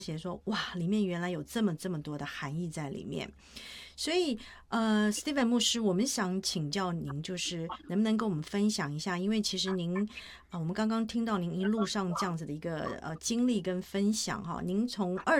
写说，哇，里面原来有这么多的含义在里面。所以Stephen 牧师，我们想请教您，就是能不能跟我们分享一下？因为其实您我们刚刚听到您一路上这样子的一个经历跟分享哈，您从